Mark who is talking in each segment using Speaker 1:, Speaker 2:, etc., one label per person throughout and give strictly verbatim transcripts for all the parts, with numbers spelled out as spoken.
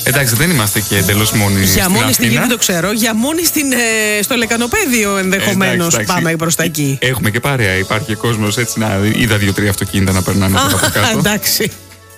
Speaker 1: Εντάξει, δεν είμαστε και εντελώς μόνοι.
Speaker 2: Για μόνοι στην Γη δεν το ξέρω. Για μόνοι στην, ε, στο Λεκανοπέδιο ενδεχομένως πάμε προς τα εκεί.
Speaker 1: Έχουμε και παρέα. Υπάρχει και κόσμος έτσι να είδα δύο-τρία αυτοκίνητα να περνάνε από κάτω.
Speaker 2: Εντάξει.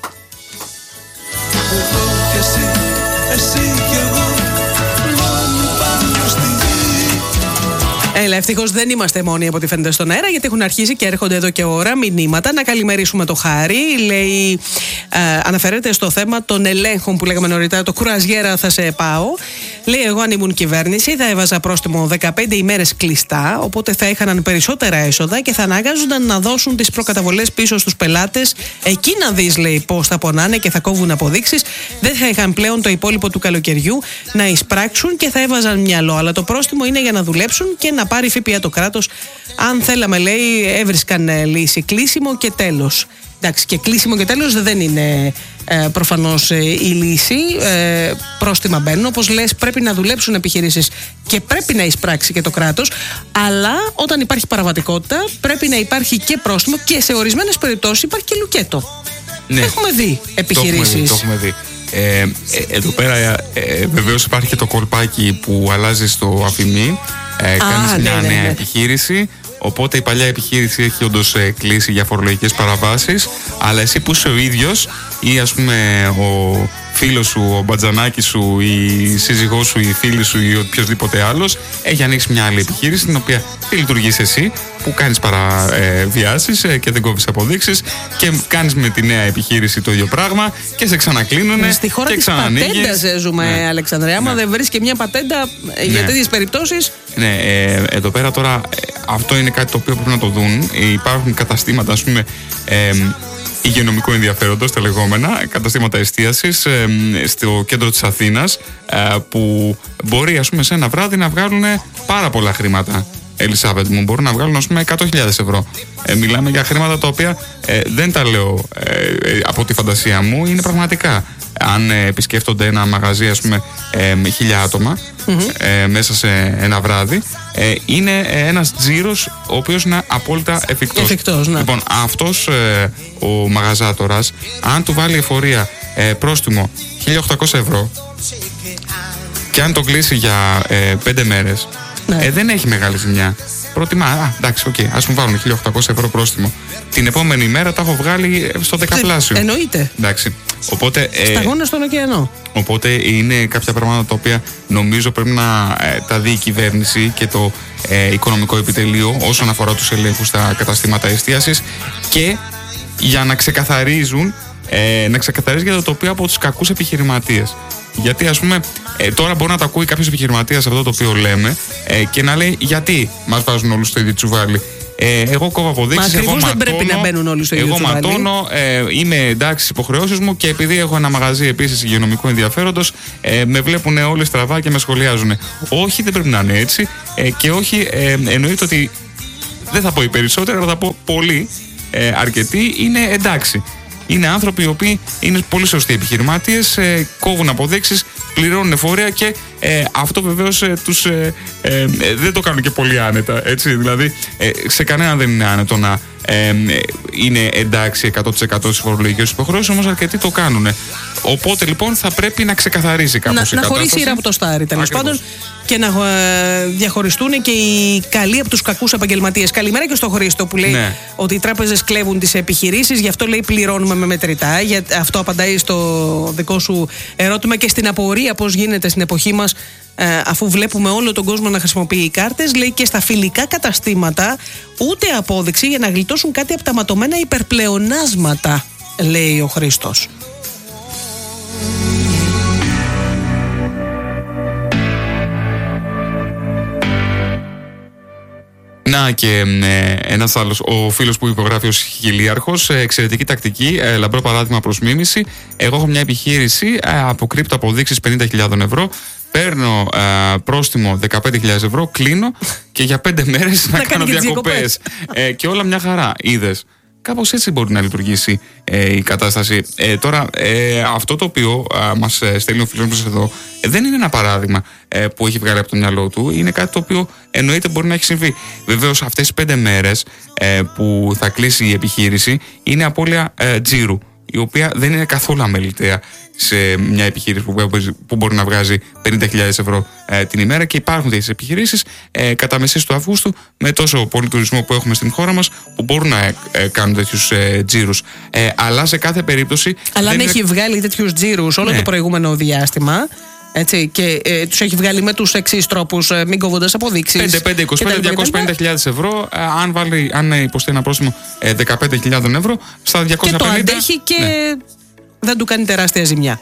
Speaker 2: Έλα, ευτυχώς δεν είμαστε μόνοι από ό,τι φαίνεται στον αέρα, γιατί έχουν αρχίσει και έρχονται εδώ και ώρα μηνύματα. Να καλημερίσουμε το Χάρη. Λέει, ε, αναφέρεται στο θέμα των ελέγχων που λέγαμε νωρίτερα. Το κουραζιέρα θα σε πάω. Λέει, εγώ αν ήμουν κυβέρνηση θα έβαζα πρόστιμο δεκαπέντε ημέρες κλειστά. Οπότε θα είχαν περισσότερα έσοδα και θα αναγκάζονταν να δώσουν τις προκαταβολές πίσω στους πελάτες. Εκεί να δεις, λέει, πώς θα πονάνε και θα κόβουν αποδείξεις. Δεν θα είχαν πλέον το υπόλοιπο του καλοκαιριού να εισπράξουν και θα έβαζαν μυαλό. Αλλά το πρόστιμο είναι για να δουλέψουν και να πάρει ΦΠΑ το κράτος. Αν θέλαμε, λέει, έβρισκαν ε, λύση. Κλείσιμο και τέλος. Εντάξει, και κλείσιμο και τέλος δεν είναι ε, προφανώς ε, η λύση. Ε, πρόστιμα μπαίνουν. Όπως λες, πρέπει να δουλέψουν επιχειρήσεις και πρέπει να εισπράξει και το κράτος. Αλλά όταν υπάρχει παραβατικότητα, πρέπει να υπάρχει και πρόστιμο και σε ορισμένες περιπτώσεις υπάρχει και λουκέτο. Ναι. Έχουμε δει επιχειρήσεις.
Speaker 1: Το έχουμε δει. Το έχουμε δει. Ε, ε, εδώ πέρα ε, ε, βεβαίως υπάρχει και το κολπάκι που αλλάζει το αφημί. Ε, κάνεις
Speaker 2: Α,
Speaker 1: μια
Speaker 2: ναι, ναι,
Speaker 1: νέα
Speaker 2: ναι.
Speaker 1: επιχείρηση. Οπότε η παλιά επιχείρηση έχει όντως ε, κλείσει για φορολογικές παραβάσεις. Αλλά εσύ που είσαι ο ίδιος ή ας πούμε ο φίλος σου, ο μπατζανάκης σου, η σύζυγός σου, η φίλη σου ή οποιοδήποτε άλλος έχει ανοίξει μια άλλη επιχείρηση την οποία τι λειτουργείς εσύ, που κάνεις παραβιάσεις ε, και δεν κόβεις αποδείξεις και κάνεις με τη νέα επιχείρηση το ίδιο πράγμα και σε ξανακλείνουνε.
Speaker 2: Στη χώρα της πατέντας ζούμε, ναι. Αλεξανδρέ. Άμα ναι. δεν βρεις και μια πατέντα ναι. για τέτοιες περιπτώσεις.
Speaker 1: Ναι, ε, εδώ πέρα τώρα ε, αυτό είναι κάτι το οποίο πρέπει να το δουν. Υπάρχουν καταστήματα, ας πούμε, ε, υγειονομικού ενδιαφέροντος, τα λεγόμενα, καταστήματα εστίασης ε, στο κέντρο της Αθήνας ε, που μπορεί, ας πούμε, σε ένα βράδυ να βγάλουν πάρα πολλά χρήματα. Ελισάβετ μου, μπορούν να βγάλουν, ας πούμε, εκατό χιλιάδες ευρώ. Ε, μιλάμε για χρήματα τα οποία ε, δεν τα λέω ε, ε, από τη φαντασία μου, είναι πραγματικά. Αν ε, επισκέφτονται ένα μαγαζί, ας πούμε, ε, με χίλια άτομα mm-hmm. ε, μέσα σε ένα βράδυ, ε, είναι ε, ένας τζίρος ο οποίος είναι απόλυτα εφικτός.
Speaker 2: Εφικτός, ναι.
Speaker 1: Λοιπόν, αυτός ε, ο μαγαζάτορας, αν του βάλει εφορία ε, πρόστιμο χίλια οκτακόσια ευρώ και αν το κλείσει για ε, πέντε μέρες, ναι. ε, δεν έχει μεγάλη ζημιά. Προτιμά, α, εντάξει, οκ, okay, ας μου βάλουν χίλια οκτακόσια ευρώ πρόστιμο. Την επόμενη μέρα τα έχω βγάλει στο δεκαπλάσιο.
Speaker 2: Εννοείται.
Speaker 1: Εντάξει. Οπότε,
Speaker 2: σταγόνα στον ωκεανό.
Speaker 1: Οπότε είναι κάποια πράγματα τα οποία νομίζω πρέπει να ε, τα δει η κυβέρνηση και το ε, οικονομικό επιτελείο όσον αφορά τους ελέγχους στα καταστήματα εστίασης και για να ξεκαθαρίζουν, ε, να ξεκαθαρίζει για το τοπίο από τους κακούς επιχειρηματίες. Γιατί, ας πούμε, ε, τώρα μπορεί να τα ακούει κάποιος επιχειρηματίας αυτό το οποίο λέμε ε, και να λέει γιατί μας βάζουν όλους στο ίδιο τσουβάλι. Ε, εγώ κόβω αποδείξεις, εγώ ματώνω,
Speaker 2: δεν πρέπει να μπαίνουν όλοι στο ίδιο
Speaker 1: εγώ
Speaker 2: τσουβάλι.
Speaker 1: ματώνω, ε, είμαι εντάξει στις υποχρεώσεις μου και επειδή έχω ένα μαγαζί επίσης υγειονομικού ενδιαφέροντος, ε, με βλέπουν όλοι στραβά και με σχολιάζουν. Όχι, δεν πρέπει να είναι έτσι ε, και όχι, ε, εννοείται ότι δεν θα πω οι περισσότεροι, αλλά θα πω πολλοί, ε, αρκετοί είναι εντάξει. Είναι άνθρωποι οι οποίοι είναι πολύ σωστοί επιχειρημάτιες, ε, κόβουν αποδείξεις, πληρώνουν εφορία και ε, αυτό βεβαίως ε, τους ε, ε, ε, δεν το κάνουν και πολύ άνετα. Έτσι, δηλαδή, ε, σε κανέναν δεν είναι άνετο να ε, ε, είναι εντάξει εκατό τοις εκατό στις φορολογικές υποχρεώσεις, όμως αρκετοί το κάνουν. Οπότε λοιπόν θα πρέπει να ξεκαθαρίσει κάπως
Speaker 2: να,
Speaker 1: η κατάσταση.
Speaker 2: Να χωρίσει η ράμπο το στάρι, τέλος πάντων, και να ε, διαχωριστούν και οι καλοί από τους κακούς επαγγελματίες. Καλημέρα και στο Χρήστο που λέει ναι. ότι οι τράπεζες κλέβουν τις επιχειρήσεις, γι' αυτό λέει πληρώνουμε με μετρητά. Για, αυτό απαντάει στο δικό σου ερώτημα και στην απορία πώς γίνεται στην εποχή μας, ε, αφού βλέπουμε όλο τον κόσμο να χρησιμοποιεί κάρτες. Λέει και στα φιλικά καταστήματα ούτε απόδειξη για να γλιτώσουν κάτι από τα ματωμένα υπερπλεονάσματα, λέει ο Χρήστος.
Speaker 1: Να και ε, ένας άλλος, ο φίλος που υπογράφει ως χιλίαρχος, ε, εξαιρετική τακτική, ε, λαμπρό παράδειγμα προς μίμηση. Εγώ έχω μια επιχείρηση, ε, αποκρύπτω αποδείξεις πενήντα χιλιάδες ευρώ, παίρνω ε, πρόστιμο δεκαπέντε χιλιάδες ευρώ, κλείνω και για πέντε μέρες να, να κάνω διακοπές. Ε, και όλα μια χαρά, είδες. Κάπως έτσι μπορεί να λειτουργήσει ε, η κατάσταση. Ε, τώρα, ε, αυτό το οποίο ε, μας στέλνει ο φίλος μας εδώ ε, δεν είναι ένα παράδειγμα ε, που έχει βγάλει από το μυαλό του. Είναι κάτι το οποίο εννοείται μπορεί να έχει συμβεί. Βεβαίως, αυτές τις πέντε μέρες ε, που θα κλείσει η επιχείρηση είναι απώλεια ε, τζίρου. η οποία δεν είναι καθόλου αμεληταία σε μια επιχείρηση που, που μπορεί να βγάζει πενήντα χιλιάδες ευρώ ε, την ημέρα, και υπάρχουν τέτοιες επιχειρήσεις ε, κατά μεσές του Αυγούστου, με τόσο πολύ τουρισμό που έχουμε στην χώρα μας, που μπορούν να ε, κάνουν τέτοιους ε, τζίρους. Ε, αλλά σε κάθε περίπτωση.
Speaker 2: Αλλά αν
Speaker 1: είναι...
Speaker 2: έχει βγάλει τέτοιους τζίρους όλο ναι. το προηγούμενο διάστημα. Έτσι, και ε, τους έχει βγάλει με τους εξής τρόπους, ε, μην κοβούντας αποδείξεις.
Speaker 1: πέντε, πέντε, είκοσι πέντε, διακόσιες πενήντα χιλιάδες ευρώ, ε, αν, βάλει, αν υποστεί ένα πρόστιμο ε, δεκαπέντε χιλιάδες ευρώ, στα διακόσια πενήντα.
Speaker 2: Και το αντέχει και ναι. δεν του κάνει τεράστια ζημιά.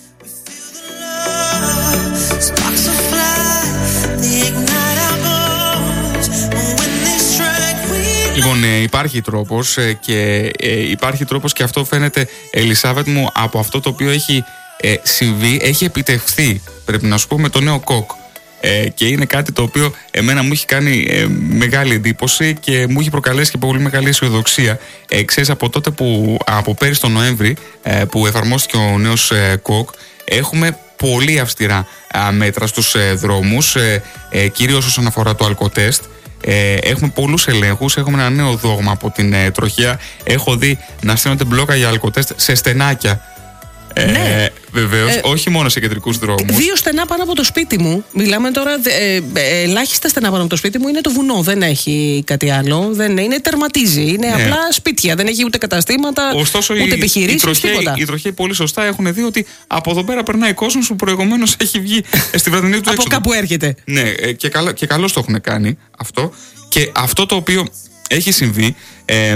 Speaker 1: Λοιπόν, ε, υπάρχει τρόπος ε, και ε, υπάρχει τρόπος και αυτό φαίνεται, Ελισάβετ μου, από αυτό το οποίο έχει ε, συμβεί, έχει επιτευχθεί, πρέπει να σου πω, με το νέο κοκ. Ε, και είναι κάτι το οποίο εμένα μου έχει κάνει ε, μεγάλη εντύπωση και μου έχει προκαλέσει και πολύ μεγάλη αισιοδοξία. Ε, ξέρεις, από τότε που, από πέρυσι τον Νοέμβρη, ε, που εφαρμόστηκε ο νέος ε, κοκ, έχουμε πολύ αυστηρά ε, μέτρα στους ε, δρόμους, ε, ε, κυρίως όσον αφορά το αλκοτέστ. Ε, έχουμε πολλούς ελέγχους, έχουμε ένα νέο δόγμα από την ε, τροχέα. Έχω δει να στέλνονται μπλόκα για αλκοτέστ σε στενάκια. Ε, ναι. Βεβαίως, ε, όχι μόνο σε κεντρικούς δρόμους.
Speaker 2: Δύο στενά πάνω από το σπίτι μου. Μιλάμε τώρα, ε, ε, ελάχιστα στενά πάνω από το σπίτι μου είναι το βουνό. Δεν έχει κάτι άλλο. Δεν είναι, τερματίζει. Είναι ναι. απλά σπίτια. Δεν έχει ούτε καταστήματα,
Speaker 1: ωστόσο,
Speaker 2: ούτε επιχειρήσεις.
Speaker 1: Οι τροχαίοι πολύ σωστά έχουν δει ότι από εδώ πέρα περνάει κόσμος που προηγουμένως έχει βγει στη βραδινή του έξοδο.
Speaker 2: Από κάπου έρχεται.
Speaker 1: Ναι, και, καλ, και καλώς το έχουν κάνει αυτό. Και αυτό το οποίο έχει συμβεί ε, ε,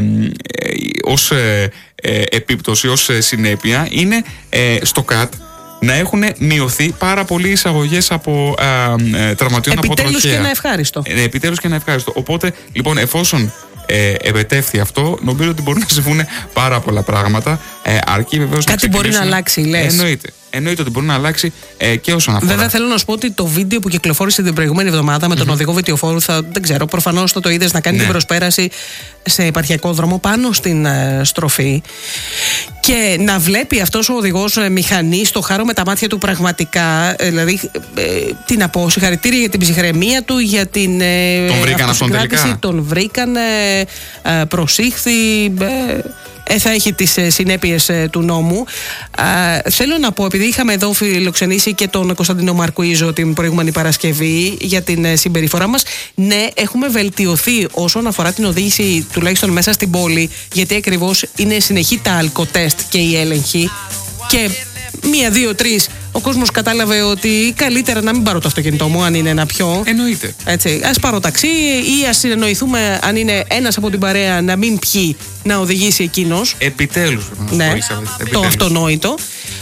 Speaker 1: ως ε, ε, επίπτωση, ως ε, συνέπεια, είναι ε, στο ΚΑΤ να έχουν μειωθεί πάρα πολλοί εισαγωγές από ε, ε, τραυματιών από τροχαία.
Speaker 2: Επιτέλους και ένα ευχάριστο.
Speaker 1: Ε, επιτέλους και ένα ευχάριστο. Οπότε, λοιπόν, εφόσον ε, επετεύχθη αυτό, νομίζω ότι μπορεί να συμβούν πάρα πολλά πράγματα. Ε, αρκεί βεβαίως
Speaker 2: κάτι
Speaker 1: να
Speaker 2: μπορεί να αλλάξει, λες.
Speaker 1: Εννοείται. Εννοείται ότι μπορεί να αλλάξει ε, και όσον αφορά.
Speaker 2: Βέβαια, θέλω να σου πω ότι το βίντεο που κυκλοφόρησε την προηγούμενη εβδομάδα με τον mm-hmm. οδηγό βιτιοφόρου, θα, δεν ξέρω, προφανώς θα το είδες να κάνει ναι. την προσπέραση σε επαρχιακό δρόμο πάνω στην ε, στροφή. Και να βλέπει αυτός ο οδηγός ε, μηχανή στο χάρο με τα μάτια του πραγματικά. Ε, δηλαδή, ε, τι να πω, συγχαρητήρια για την ψυχραιμία του, για την. Ε,
Speaker 1: τον βρήκαν αυτόν τελικά.
Speaker 2: Τον βρήκαν, ε, ε, προσήχθη. Ε, Ε, θα έχει τις ε, συνέπειες ε, του νόμου. Ε, θέλω να πω, επειδή είχαμε εδώ φιλοξενήσει και τον Κωνσταντίνο Μαρκουίζο την προηγούμενη Παρασκευή για την ε, συμπεριφορά μας, ναι, έχουμε βελτιωθεί όσον αφορά την οδήγηση, τουλάχιστον μέσα στην πόλη, γιατί ακριβώς είναι συνεχή τα αλκοτέστ και οι έλεγχοι. Και μία, δύο, τρεις, ο κόσμος κατάλαβε ότι καλύτερα να μην πάρω το αυτοκίνητό μου, αν είναι ένα πιο.
Speaker 1: Εννοείται.
Speaker 2: Έτσι, ας πάρω ταξί ή ας συνεννοηθούμε, αν είναι ένας από την παρέα, να μην πιει, να οδηγήσει εκείνος.
Speaker 1: Επιτέλους.
Speaker 2: Ναι,
Speaker 1: επιτέλους.
Speaker 2: Το αυτονόητο.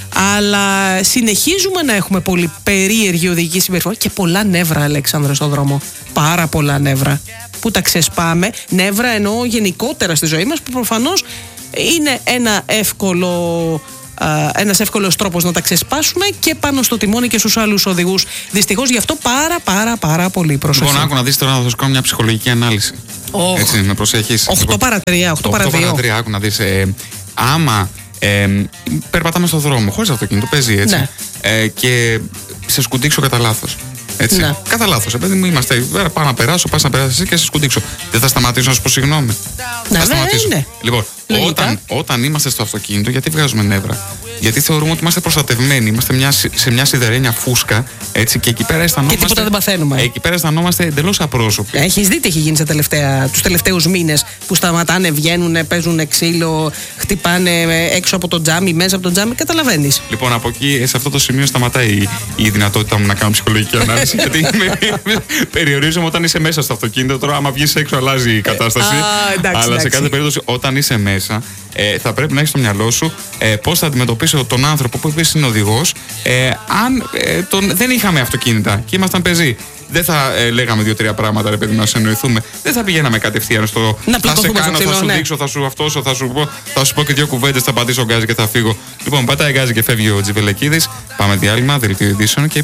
Speaker 2: Αλλά συνεχίζουμε να έχουμε πολύ περίεργη οδηγική συμπεριφορά και πολλά νεύρα, Αλέξανδρε, στον δρόμο. Πάρα πολλά νεύρα που τα ξεσπάμε. Νεύρα εννοώ γενικότερα στη ζωή μας, που προφανώς είναι ένα εύκολο. Ένας εύκολος τρόπος να τα ξεσπάσουμε και πάνω στο τιμόνι και στους άλλους οδηγούς. Δυστυχώς γι' αυτό πάρα πάρα πάρα πολύ προσοχή.
Speaker 1: Λοιπόν, άκου να δεις τώρα, να θα σου κάνω μια ψυχολογική ανάλυση. Oh. Έτσι, με προσέχεις.
Speaker 2: οκτώ παρά τρία, οκτώ παρά δύο.
Speaker 1: Άκου να δεις. Ε, άμα ε, περπατάμε στον δρόμο, χωρίς αυτοκίνητο, παίζει έτσι. Ναι. Ε, και σε σκουντίξω κατά λάθος. Έτσι. Ναι. Κατά λάθος. Επειδή μου είμαστε, πάω να περάσω, πας να περάσεις εσύ και σε σκουντίξω. Δεν θα σταματήσω να σου πω συγγνώμη.
Speaker 2: Ναι, θα σταματήσω. Ναι, ναι.
Speaker 1: Λοιπόν, όταν, όταν είμαστε στο αυτοκίνητο, γιατί βγάζουμε νεύρα? Γιατί θεωρούμε ότι είμαστε προστατευμένοι. Είμαστε μια, σε μια σιδερένια φούσκα. Έτσι, και εκεί πέρα αισθανόμαστε.
Speaker 2: Και τίποτα δεν παθαίνουμε.
Speaker 1: Εκεί πέρα αισθανόμαστε εντελώς απρόσωποι.
Speaker 2: Έχεις δει τι έχει γίνει τους τελευταίους μήνες, που σταματάνε, βγαίνουν, παίζουν ξύλο, χτυπάνε έξω από το τζάμι, μέσα από το τζάμι. Καταλαβαίνεις.
Speaker 1: Λοιπόν, από εκεί, σε αυτό το σημείο σταματάει η, η δυνατότητά μου να κάνω ψυχολογική ανάλυση. Γιατί περιορίζομαι όταν είσαι μέσα στο αυτοκίνητο. Τώρα, άμα βγεις έξω, αλλάζει η κατάσταση.
Speaker 2: Α, εντάξει,
Speaker 1: αλλά
Speaker 2: εντάξει.
Speaker 1: σε κάθε περίπτωση, όταν είσαι μέσα, ε, θα πρέπει να έχεις στο μυαλό σου ε, πώς θα αντιμετωπίσω τον άνθρωπο που επίσης είναι οδηγός. Ε, αν ε, τον, δεν είχαμε αυτοκίνητα και ήμασταν πεζοί, δεν θα ε, λέγαμε δύο-τρία πράγματα, ρε παιδί, να συνεννοηθούμε. Δεν θα πηγαίναμε κατευθείαν στο.
Speaker 2: Να
Speaker 1: θα σε κάνω,
Speaker 2: ψηλό,
Speaker 1: θα σου
Speaker 2: ναι.
Speaker 1: δείξω, θα σου αυτόσω, θα σου πω, θα σου πω και δύο κουβέντες, θα πατήσω γκάζι και θα φύγω. Λοιπόν, πατάει γκάζι και φεύγει ο Τζιβελεκίδης. Πάμε διάλειμμα, δελτίο ειδήσεων και